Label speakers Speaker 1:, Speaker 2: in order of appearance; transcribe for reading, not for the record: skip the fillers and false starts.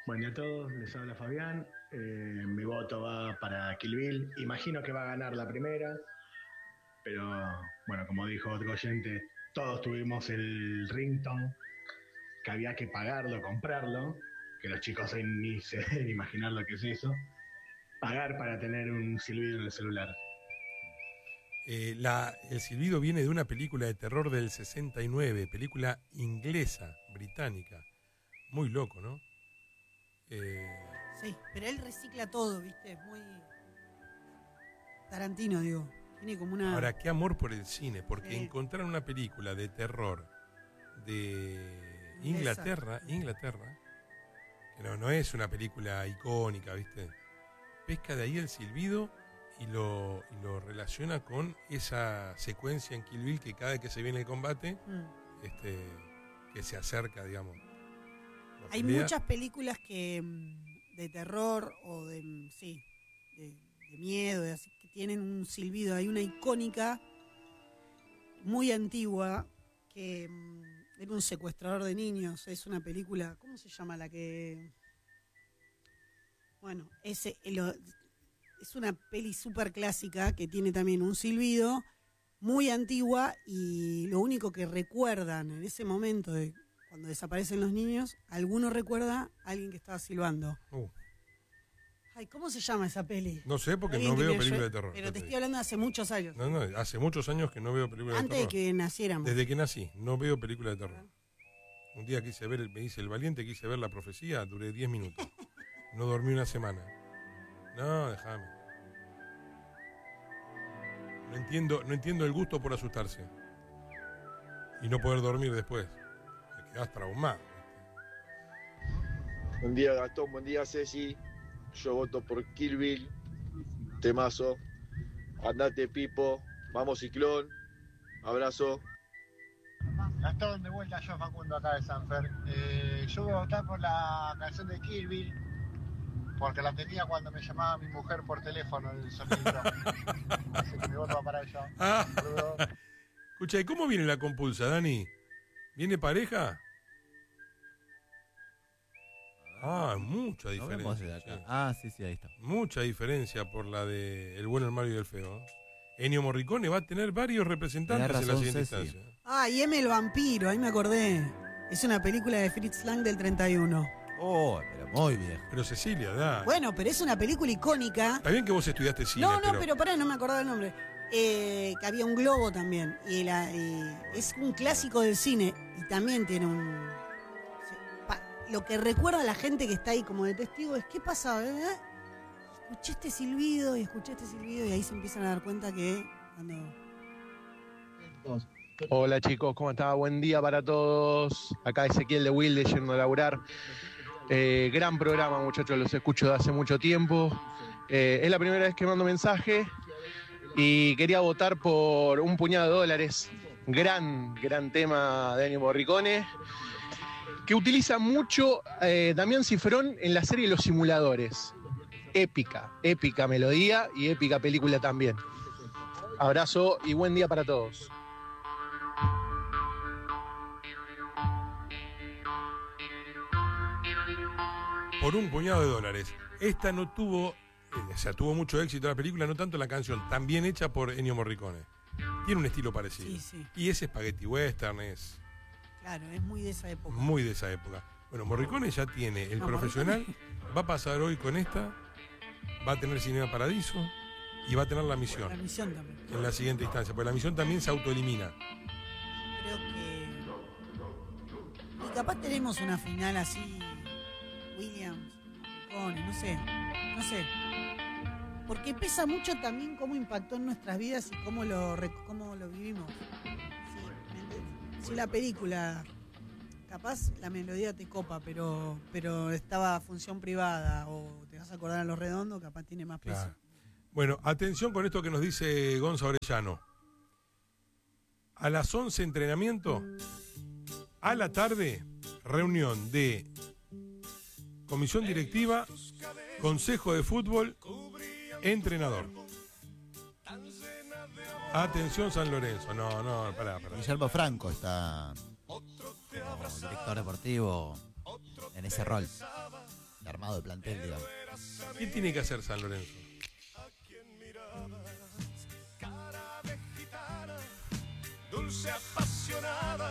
Speaker 1: Buen día a todos, les habla Fabián. Mi voto va para Kill Bill. Imagino que va a ganar la primera, pero bueno, como dijo otro oyente, todos tuvimos el ringtone que había que pagarlo, comprarlo, que los chicos hoy ni se deben imaginar lo que es eso. Pagar para tener un silbido en el celular.
Speaker 2: El silbido viene de una película de terror del 69, película inglesa, británica. Muy loco, ¿no?
Speaker 3: Sí, pero él recicla todo, ¿viste? Es muy Tarantino, digo. Tiene como una...
Speaker 2: Ahora, qué amor por el cine, porque
Speaker 3: Sí.
Speaker 2: encontrar una película de terror de
Speaker 3: Inglesa.
Speaker 2: Inglaterra, que no es una película icónica, ¿viste? Pesca de ahí el silbido y lo relaciona con esa secuencia en Kill Bill que cada vez que se viene el combate, que se acerca, digamos.
Speaker 3: Hay muchas películas que de terror o de miedo, así, que tienen un silbido. Hay una icónica muy antigua que era un secuestrador de niños. Es una película, ¿cómo se llama la que...? Bueno, es una peli súper clásica que tiene también un silbido muy antigua y lo único que recuerdan en ese momento de cuando desaparecen los niños, alguno recuerda a alguien que estaba silbando. Ay, ¿cómo se llama esa peli?
Speaker 2: No sé porque no veo películas de terror.
Speaker 3: Pero te estoy hablando de hace muchos años.
Speaker 2: No, hace muchos años que no veo películas de terror.
Speaker 3: Antes de que naciéramos.
Speaker 2: Desde que nací, no veo películas de terror. Un día quise ver, me dice el valiente, quise ver La Profecía, duré 10 minutos. No dormí una semana. No, déjame. No entiendo el gusto por asustarse. Y no poder dormir después. Te quedás traumado.
Speaker 4: Buen día Gastón, buen día Ceci. Yo voto por Kill Bill. Temazo. Andate Pipo. Vamos Ciclón. Abrazo.
Speaker 5: Gastón, de vuelta yo Facundo acá de Sanfer. Yo voy a votar por la canción de Kill Bill porque la tenía cuando me llamaba mi mujer por teléfono el sonidito. Así que mi voto va para ella.
Speaker 2: Escucha, ¿y cómo viene la compulsa, Dani? ¿Viene pareja? Mucha diferencia.
Speaker 6: Sí, ahí está.
Speaker 2: Mucha diferencia por la de El bueno, el malo y el feo. Ennio Morricone va a tener varios representantes en la siguiente instancia.
Speaker 3: Y M el vampiro, ahí me acordé. Es una película de Fritz Lang del 31.
Speaker 6: Pero muy viejo.
Speaker 2: Pero Cecilia, da.
Speaker 3: Bueno, pero es una película icónica.
Speaker 2: Está bien que vos estudiaste cine.
Speaker 3: Pero pará, no me acordaba el nombre. Que había un globo también. Y es un clásico del cine. Y también tiene lo que recuerda a la gente que está ahí como de testigo es ¿qué pasa? Escuché este silbido y ahí se empiezan a dar cuenta que
Speaker 7: Hola chicos, ¿cómo está? Buen día para todos. Acá Ezequiel de Wilde yendo a laburar. Gran programa, muchachos, los escucho de hace mucho tiempo. Es la primera vez que mando mensaje y quería votar por Un puñado de dólares. Gran tema de Ennio Morricone, que utiliza mucho Damián Cifrón en la serie Los Simuladores. Épica melodía y épica película también. Abrazo y buen día para todos.
Speaker 2: Por Un puñado de dólares. Esta no tuvo, tuvo mucho éxito la película, no tanto la canción, también hecha por Ennio Morricone. Tiene un estilo parecido.
Speaker 3: Sí.
Speaker 2: Y ese spaghetti western es...
Speaker 3: Claro, es muy de esa época.
Speaker 2: Muy de esa época. Bueno, Morricone ya tiene El Profesional, va a pasar hoy con esta, va a tener Cinema Paradiso y va a tener La Misión.
Speaker 3: La Misión también.
Speaker 2: En la siguiente instancia, porque La Misión también se autoelimina.
Speaker 3: Creo que... Y capaz tenemos una final así, Williams, Morricone, no sé. Porque pesa mucho también cómo impactó en nuestras vidas y cómo lo vivimos. Si la película, capaz la melodía te copa, pero estaba a función privada o te vas a acordar a Los Redondos, capaz tiene más peso.
Speaker 2: Claro. Bueno, atención con esto que nos dice Gonza Orellano. A las 11 entrenamiento, a la tarde reunión de comisión directiva, consejo de fútbol, entrenador. Atención San Lorenzo. No, pará.
Speaker 6: Guillermo Franco está como director deportivo en ese rol. armado de plantel, digamos.
Speaker 2: ¿Qué tiene que hacer San Lorenzo?
Speaker 8: Dulce apasionada,